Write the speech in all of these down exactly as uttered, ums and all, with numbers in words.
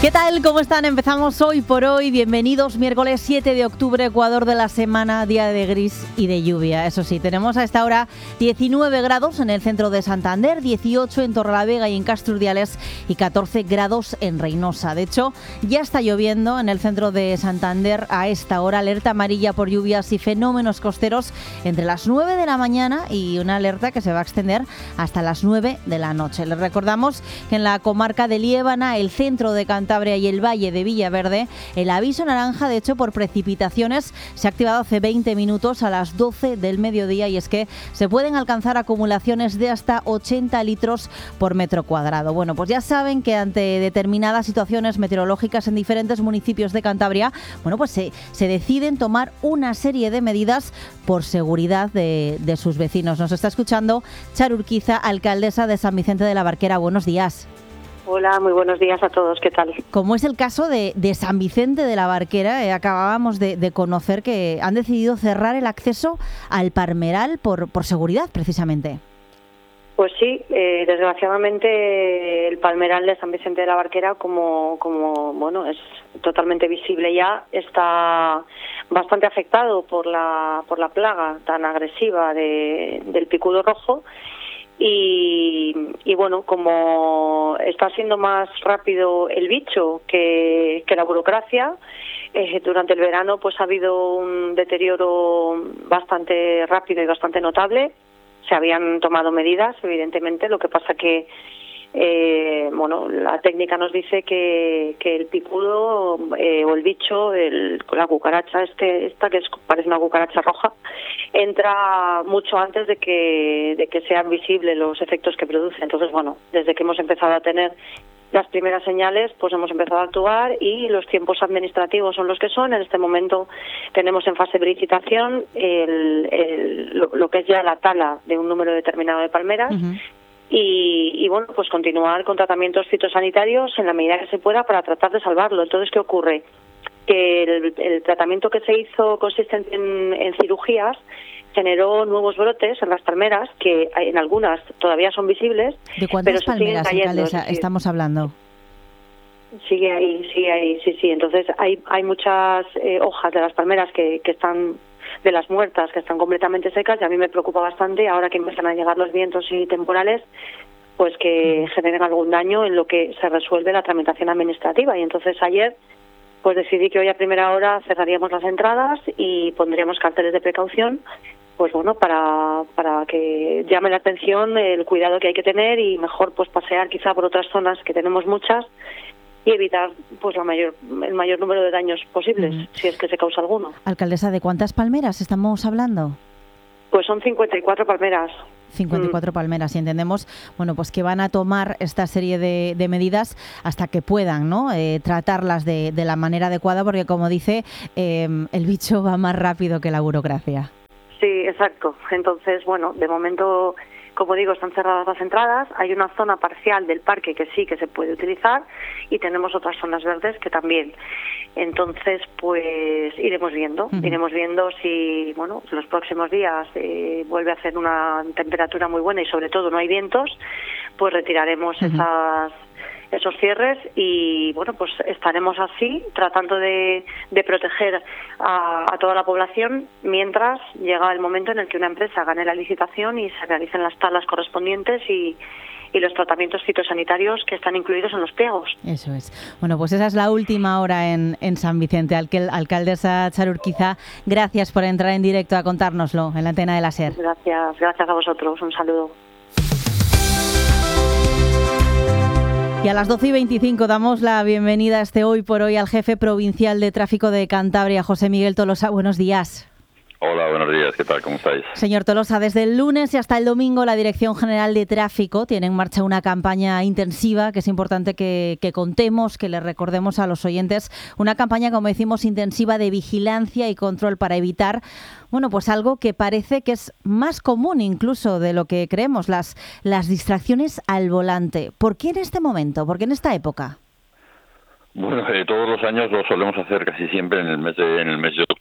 ¿Qué tal? ¿Cómo están? Empezamos hoy por hoy. Bienvenidos, miércoles siete de octubre, Ecuador de la semana, día de gris y de lluvia. Eso sí, tenemos a esta hora diecinueve grados en el centro de Santander, dieciocho en Torrelavega y en Castrurdiales y catorce grados en Reynosa. De hecho, ya está lloviendo en el centro de Santander a esta hora. Alerta amarilla por lluvias y fenómenos costeros entre las nueve de la mañana y una alerta que se va a extender hasta las nueve de la noche. Les recordamos que en la comarca de Liébana, el centro de Cantabria y el Valle de Villaverde, el aviso naranja, de hecho, por precipitaciones se ha activado hace veinte minutos a las doce del mediodía, y es que se pueden alcanzar acumulaciones de hasta ochenta litros por metro cuadrado. Bueno, pues ya saben que ante determinadas situaciones meteorológicas en diferentes municipios de Cantabria, bueno, pues se, se deciden tomar una serie de medidas por seguridad de, de sus vecinos. Nos está escuchando Charo Urquiza, alcaldesa de San Vicente de la Barquera. Buenos días. Hola, muy buenos días a todos, ¿qué tal? Como es el caso de, de San Vicente de la Barquera, eh, acabábamos de, de conocer que han decidido cerrar el acceso al Palmeral por, por seguridad, precisamente. Pues sí, eh, desgraciadamente el Palmeral de San Vicente de la Barquera, como, como bueno, es totalmente visible ya, está bastante afectado por la, por la plaga tan agresiva de, del picudo rojo. Y, y bueno, como está siendo más rápido el bicho que, que la burocracia, eh, durante el verano pues ha habido un deterioro bastante rápido y bastante notable. Se habían tomado medidas, evidentemente, lo que pasa que eh, bueno, la técnica nos dice que, que el picudo eh, o el bicho, el, la cucaracha este, esta que es, parece una cucaracha roja, entra mucho antes de que, de que sean visibles los efectos que produce. Entonces, bueno, desde que hemos empezado a tener las primeras señales, pues hemos empezado a actuar y los tiempos administrativos son los que son. En este momento tenemos en fase de licitación el, el, lo, lo que es ya la tala de un número determinado de palmeras. Uh-huh. Y, y bueno, pues continuar con tratamientos fitosanitarios en la medida que se pueda para tratar de salvarlo. Entonces, ¿qué ocurre? Que el, el tratamiento que se hizo consistente en, en cirugías generó nuevos brotes en las palmeras, que en algunas todavía son visibles. ¿De cuántas pero palmeras, cayendo, alcaldesa, es decir, estamos hablando? Sigue ahí, sigue ahí, sí, sí. Entonces hay hay muchas eh, hojas de las palmeras que, que están, de las muertas, que están completamente secas, y a mí me preocupa bastante, ahora que empiezan a llegar los vientos y temporales, pues que generen algún daño en lo que se resuelve la tramitación administrativa. Y entonces ayer pues decidí que hoy a primera hora cerraríamos las entradas y pondríamos carteles de precaución, pues bueno, para para que llame la atención el cuidado que hay que tener y mejor pues pasear quizá por otras zonas, que tenemos muchas, y evitar pues la mayor el mayor número de daños posibles, uh-huh. si es que se causa alguno. Alcaldesa, ¿de cuántas palmeras estamos hablando? Pues son cincuenta y cuatro palmeras. cincuenta y cuatro mm. palmeras, y entendemos, bueno, pues que van a tomar esta serie de, de medidas hasta que puedan, ¿no? Eh, tratarlas de, de la manera adecuada, porque como dice, eh, el bicho va más rápido que la burocracia. Sí, exacto. Entonces, bueno, de momento, como digo, están cerradas las entradas. Hay una zona parcial del parque que sí que se puede utilizar y tenemos otras zonas verdes que también. Entonces, pues iremos viendo, uh-huh. iremos viendo si, bueno, los próximos días eh, vuelve a hacer una temperatura muy buena y sobre todo no hay vientos, pues retiraremos uh-huh. esas esos cierres y bueno, pues estaremos así tratando de, de proteger a, a toda la población mientras llega el momento en el que una empresa gane la licitación y se realicen las talas correspondientes y, y los tratamientos fitosanitarios que están incluidos en los pliegos. Eso es. Bueno, pues esa es la última hora en, en San Vicente. Alque, alcaldesa Charo Urquiza, gracias por entrar en directo a contárnoslo en la antena de la SER. Gracias, gracias a vosotros. Un saludo. Y a las doce y veinticinco damos la bienvenida este Hoy por Hoy al jefe provincial de tráfico de Cantabria, José Miguel Tolosa. Buenos días. Hola, buenos días. ¿Qué tal? ¿Cómo estáis? Señor Tolosa, desde el lunes y hasta el domingo la Dirección General de Tráfico tiene en marcha una campaña intensiva que es importante que, que contemos, que le recordemos a los oyentes. Una campaña, como decimos, intensiva de vigilancia y control para evitar, bueno, pues algo que parece que es más común incluso de lo que creemos, las, las distracciones al volante. ¿Por qué en este momento? ¿Por qué en esta época? Bueno, eh, todos los años lo solemos hacer casi siempre en el mes de, en el mes de octubre.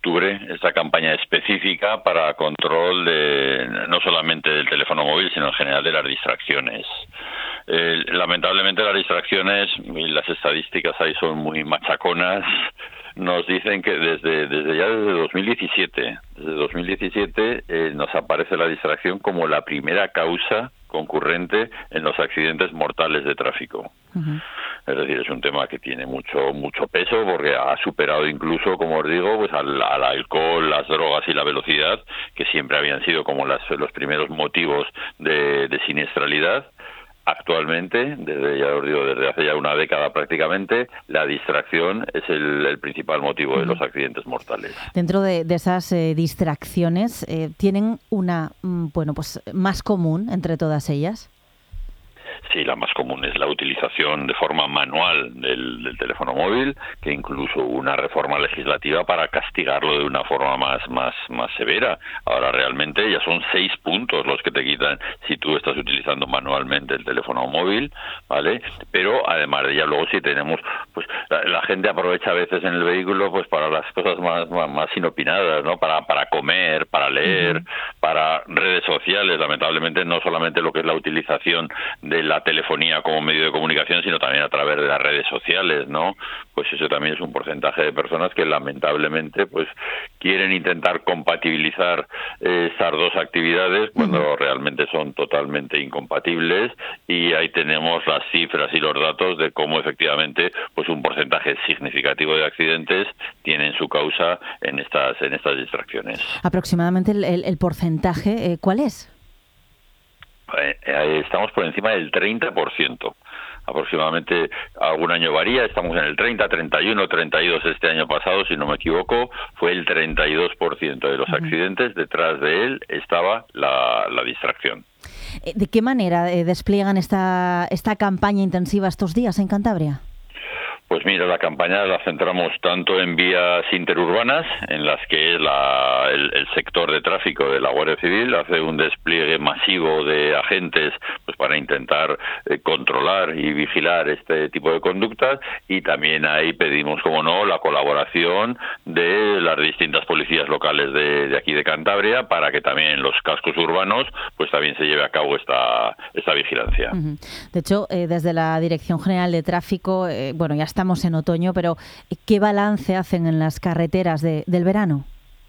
octubre esta campaña específica para control de no solamente del teléfono móvil, sino en general de las distracciones. Eh, lamentablemente las distracciones y las estadísticas ahí son muy machaconas. Nos dicen que desde desde ya desde dos mil diecisiete, desde dos mil diecisiete eh, nos aparece la distracción como la primera causa concurrente en los accidentes mortales de tráfico. Uh-huh. Es decir, es un tema que tiene mucho mucho peso porque ha superado incluso, como os digo, pues al, al alcohol, las drogas y la velocidad, que siempre habían sido como las, los primeros motivos de, de siniestralidad. Actualmente, desde ya os digo, desde hace ya una década prácticamente, la distracción es el, el principal motivo de los accidentes mortales. Dentro de, de esas eh, distracciones, eh, ¿tienen una, bueno, pues más común entre todas ellas? Sí, la más común es la utilización de forma manual del, del teléfono móvil, que incluso una reforma legislativa para castigarlo de una forma más más más severa. Ahora realmente ya son seis puntos los que te quitan si tú estás utilizando manualmente el teléfono móvil, ¿vale? Pero además de ella luego sí tenemos, pues la, la gente aprovecha a veces en el vehículo pues para las cosas más más, más inopinadas, ¿no? Para para comer, para leer, uh-huh. para redes sociales. Lamentablemente no solamente lo que es la utilización de la telefonía como medio de comunicación, sino también a través de las redes sociales, ¿no? Pues eso también es un porcentaje de personas que lamentablemente pues quieren intentar compatibilizar eh, estas dos actividades cuando uh-huh. realmente son totalmente incompatibles, y ahí tenemos las cifras y los datos de cómo efectivamente pues un porcentaje significativo de accidentes tienen su causa en estas en estas distracciones. Aproximadamente el, el, el porcentaje, eh, ¿cuál es? Eh, estamos por encima del treinta por ciento. Aproximadamente, algún año varía, estamos en el treinta, treinta y uno, treinta y dos este año pasado, si no me equivoco, fue el treinta y dos por ciento de los uh-huh. accidentes, detrás de él estaba la, la distracción. ¿De qué manera eh, despliegan esta, esta campaña intensiva estos días en Cantabria? Pues mira, la campaña la centramos tanto en vías interurbanas, en las que la, el, el sector de tráfico de la Guardia Civil hace un despliegue masivo de agentes pues para intentar eh, controlar y vigilar este tipo de conductas, y también ahí pedimos, como no, la colaboración de las distintas policías locales de, de aquí de Cantabria para que también en los cascos urbanos pues también se lleve a cabo esta, esta vigilancia. Uh-huh. De hecho, eh, desde la Dirección General de Tráfico, eh, bueno, ya estamos en otoño, pero ¿qué balance hacen en las carreteras de, del verano?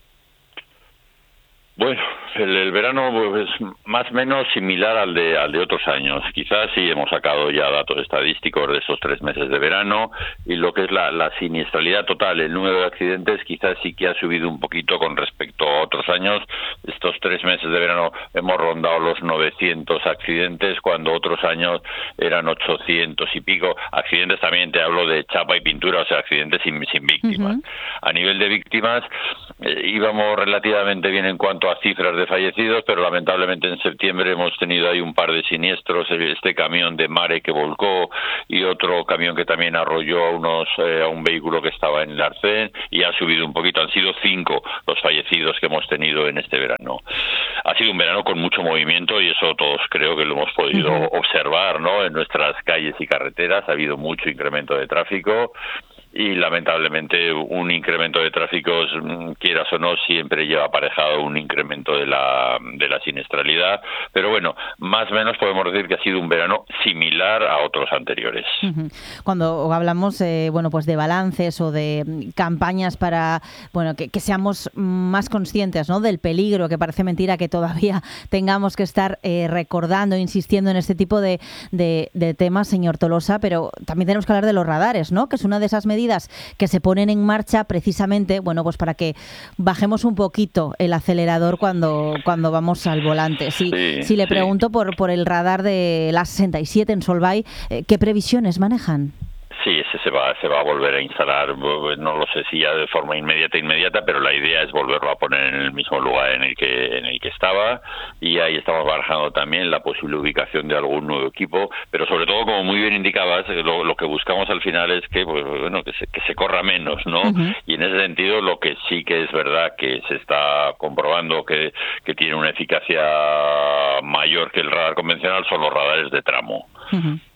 Bueno, el, el verano pues, es más o menos similar al de al de otros años. Quizás sí hemos sacado ya datos estadísticos de esos tres meses de verano, y lo que es la, la siniestralidad total, el número de accidentes, quizás sí que ha subido un poquito con respecto a otros años. Estos tres meses de verano hemos rondado los novecientos accidentes, cuando otros años eran ochocientos y pico. Accidentes también te hablo de chapa y pintura, o sea, accidentes sin, sin víctimas. Uh-huh. A nivel de víctimas eh, íbamos relativamente bien en cuanto a cifras de fallecidos, pero lamentablemente en septiembre hemos tenido ahí un par de siniestros, este camión de Mare que volcó y otro camión que también arrolló a unos eh, a un vehículo que estaba en el Arcén, y ha subido un poquito. Han sido cinco los fallecidos que hemos tenido en este verano. Ha sido un verano con mucho movimiento, y eso todos creo que lo hemos podido uh-huh. observar, ¿no? En nuestras calles y carreteras ha habido mucho incremento de tráfico. Y lamentablemente un incremento de tráficos, quieras o no, siempre lleva aparejado un incremento de la de la siniestralidad, pero bueno, más o menos podemos decir que ha sido un verano similar a otros anteriores. Cuando hablamos eh, bueno, pues de balances o de campañas para bueno que, que seamos más conscientes, ¿no?, del peligro, que parece mentira que todavía tengamos que estar eh, recordando, insistiendo en este tipo de, de, de temas, señor Tolosa, pero también tenemos que hablar de los radares, ¿no?, que es una de esas medidas que se ponen en marcha precisamente, bueno, pues para que bajemos un poquito el acelerador cuando cuando vamos al volante. Si, sí, si le sí. pregunto por por el radar de la sesenta y siete en Solvay, ¿qué previsiones manejan? Sí, ese se va, se va a volver a instalar, no lo sé si ya de forma inmediata, inmediata, pero la idea es volverlo a poner en el mismo lugar en el que en el que estaba, y ahí estamos barajando también la posible ubicación de algún nuevo equipo, pero sobre todo, como muy bien indicabas, lo, lo que buscamos al final es que, pues, bueno, que se, que se corra menos, ¿no? Uh-huh. Y en ese sentido, lo que sí que es verdad que se está comprobando que, que tiene una eficacia mayor que el radar convencional son los radares de tramo. Uh-huh.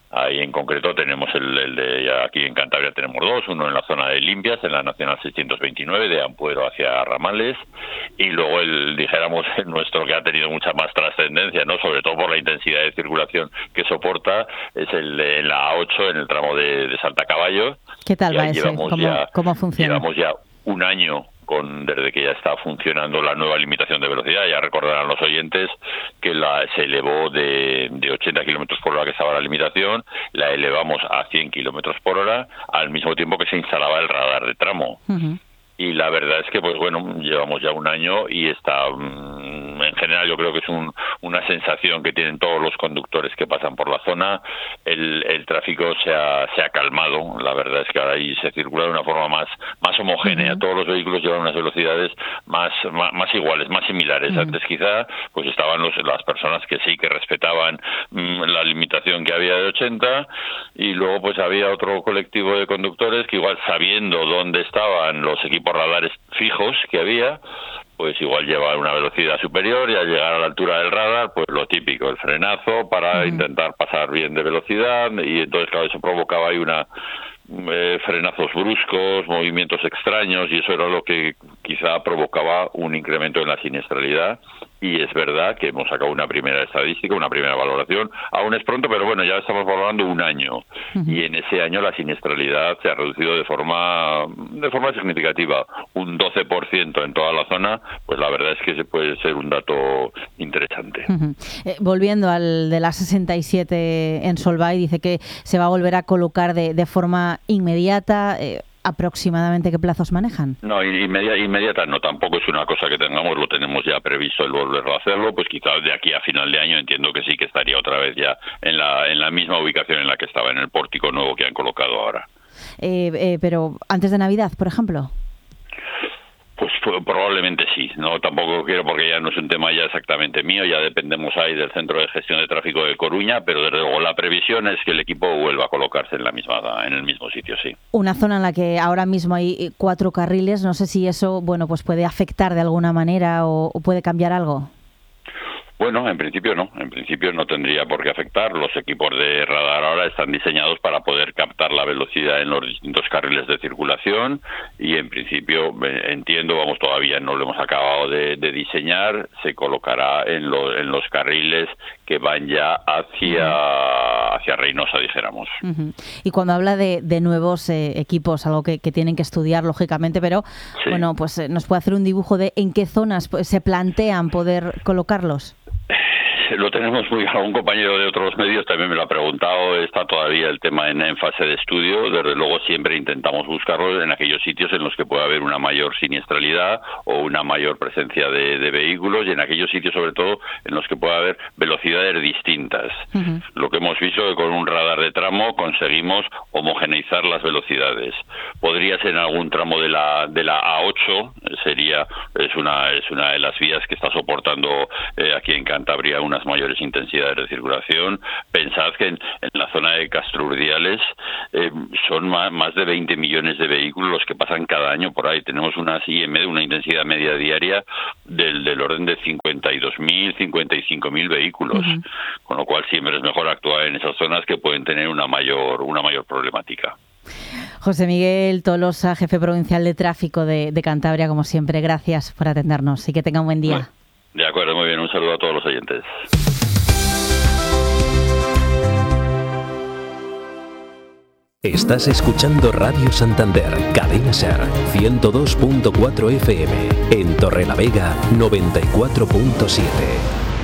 Ahí en concreto tenemos el, el de, aquí en Cantabria tenemos dos, uno en la zona de Limpias, en la Nacional seiscientos veintinueve, de Ampuero hacia Ramales, y luego el, dijéramos, el nuestro que ha tenido mucha más trascendencia, ¿no? Sobre todo por la intensidad de circulación que soporta, es el de la A ocho en el tramo de, de Saltacaballo. ¿Qué tal va ese? ¿Cómo, ya, ¿Cómo funciona? Llevamos ya un año Con, desde que ya está funcionando la nueva limitación de velocidad. Ya recordarán los oyentes que la se elevó de, de ochenta kilómetros por hora, que estaba la limitación, la elevamos a cien kilómetros por hora, al mismo tiempo que se instalaba el radar de tramo. Uh-huh. Y la verdad es que, pues bueno, llevamos ya un año y está, en general, yo creo que es un, una sensación que tienen todos los conductores que pasan por la zona. El, el tráfico se ha, se ha calmado. La verdad es que ahora ahí se circula de una forma más, más homogénea. Uh-huh. Todos los vehículos llevan unas velocidades más, más, más iguales, más similares. Uh-huh. Antes quizá, pues estaban los, las personas que sí que respetaban mmm, la limitación que había de ochenta, y luego pues había otro colectivo de conductores que igual, sabiendo dónde estaban los equipos radares fijos que había, pues igual lleva una velocidad superior, y al llegar a la altura del radar, pues lo típico, el frenazo para uh-huh. intentar pasar bien de velocidad, y entonces claro, eso provocaba ahí una eh, frenazos bruscos, movimientos extraños, y eso era lo que quizá provocaba un incremento en la siniestralidad. Y es verdad que hemos sacado una primera estadística, una primera valoración. Aún es pronto, pero bueno, ya estamos valorando un año. Uh-huh. Y en ese año la siniestralidad se ha reducido de forma de forma significativa. Un doce por ciento en toda la zona, pues la verdad es que se puede ser un dato interesante. Uh-huh. Eh, volviendo al de la sesenta y siete en Solvay, dice que se va a volver a colocar de, de forma inmediata. Eh, ¿Aproximadamente qué plazos manejan? No, inmediata, inmediata no, tampoco es una cosa que tengamos, lo tenemos ya previsto el volverlo a hacerlo, pues quizás de aquí a final de año entiendo que sí que estaría otra vez ya en la en la misma ubicación en la que estaba, en el pórtico nuevo que han colocado ahora. Eh, eh, pero antes de Navidad, por ejemplo. Pues probablemente sí, no tampoco quiero, porque ya no es un tema ya exactamente mío, ya dependemos ahí del Centro de Gestión de Tráfico de Coruña, pero desde luego la previsión es que el equipo vuelva a colocarse en la misma en el mismo sitio, sí. Una zona en la que ahora mismo hay cuatro carriles, no sé si eso, bueno, pues puede afectar de alguna manera o, o puede cambiar algo. Bueno, en principio no, en principio no tendría por qué afectar. Los equipos de radar ahora están diseñados para poder captar la velocidad en los distintos carriles de circulación, y en principio entiendo, vamos, todavía no lo hemos acabado de, de diseñar, se colocará en, lo, en los carriles que van ya hacia, uh-huh. hacia Reynosa, dijéramos. Uh-huh. Y cuando habla de, de nuevos eh, equipos, algo que, que tienen que estudiar, lógicamente, pero sí. bueno, pues eh, ¿nos puede hacer un dibujo de en qué zonas pues, se plantean poder colocarlos? Lo tenemos muy claro, un compañero de otros medios también me lo ha preguntado, está todavía el tema en, en fase de estudio. Desde luego siempre intentamos buscarlo en aquellos sitios en los que pueda haber una mayor siniestralidad o una mayor presencia de, de vehículos, y en aquellos sitios sobre todo en los que pueda haber velocidades distintas. Uh-huh. Lo que hemos visto es que con un radar de tramo conseguimos homogeneizar las velocidades. Podría ser en algún tramo de la de la A ocho, sería es una es una de las vías que está soportando eh, aquí en Cantabria una mayores intensidades de circulación. Pensad que en, en la zona de Castrurdiales eh, son más, más de veinte millones de vehículos los que pasan cada año por ahí. Tenemos una I M, una intensidad media diaria del, del orden de cincuenta y dos mil, cincuenta y cinco mil vehículos, uh-huh. con lo cual siempre es mejor actuar en esas zonas que pueden tener una mayor, una mayor problemática. José Miguel Tolosa, jefe provincial de tráfico de, de Cantabria, como siempre, gracias por atendernos y que tenga un buen día. Bueno. De acuerdo, muy bien. Un saludo a todos los oyentes. Estás escuchando Radio Santander, Cadena Ser, ciento dos punto cuatro F M, en Torrelavega, noventa y cuatro punto siete.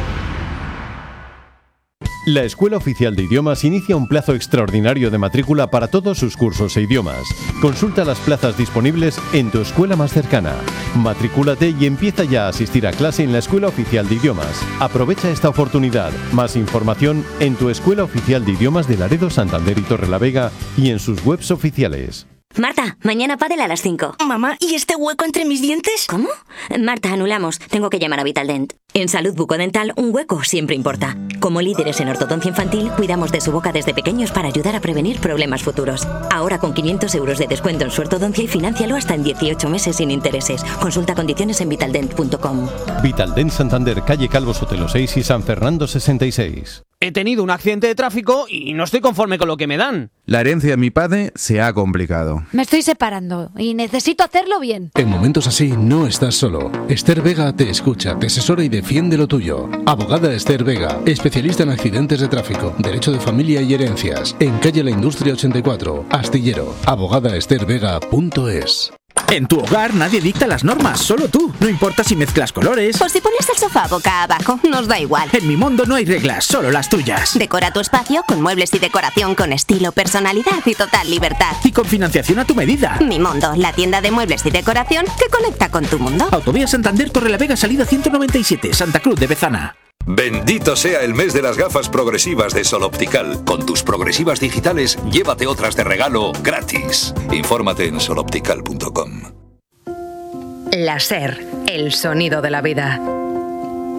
La Escuela Oficial de Idiomas inicia un plazo extraordinario de matrícula para todos sus cursos e idiomas. Consulta las plazas disponibles en tu escuela más cercana. Matricúlate y empieza ya a asistir a clase en la Escuela Oficial de Idiomas. Aprovecha esta oportunidad. Más información en tu Escuela Oficial de Idiomas de Laredo, Santander y Torrelavega y en sus webs oficiales. Marta, mañana pádel a las cinco. Mamá, ¿y este hueco entre mis dientes? ¿Cómo? Marta, anulamos. Tengo que llamar a Vitaldent. En salud bucodental, un hueco siempre importa. Como líderes en ortodoncia infantil, cuidamos de su boca desde pequeños para ayudar a prevenir problemas futuros. Ahora con quinientos euros de descuento en su ortodoncia y fináncialo hasta en dieciocho meses sin intereses. Consulta condiciones en vitaldent punto com. Vitaldent Santander, calle Calvo Sotelo seis y San Fernando sesenta y seis. He tenido un accidente de tráfico y no estoy conforme con lo que me dan. La herencia de mi padre se ha complicado. Me estoy separando y necesito hacerlo bien. En momentos así no estás solo. Esther Vega te escucha, te asesora y defiende lo tuyo. Abogada Esther Vega, especialista en accidentes de tráfico, derecho de familia y herencias. En calle La Industria ochenta y cuatro, Astillero. abogada ester vega punto es. En tu hogar nadie dicta las normas, solo tú. No importa si mezclas colores o si pones el sofá boca abajo, nos da igual. En Mi Mondo no hay reglas, solo las tuyas. Decora tu espacio con muebles y decoración con estilo, personalidad y total libertad. Y con financiación a tu medida. Mi Mondo, la tienda de muebles y decoración que conecta con tu mundo. Autovía Santander, Torrelavega, salida ciento noventa y siete, Santa Cruz de Bezana. Bendito sea el mes de las gafas progresivas de Sol Optical. Con tus progresivas digitales, llévate otras de regalo gratis. Infórmate en sol optical punto com. La SER, el sonido de la vida.